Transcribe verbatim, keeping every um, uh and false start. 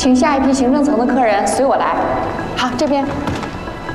请下一批行政层的客人随我来。好，这边。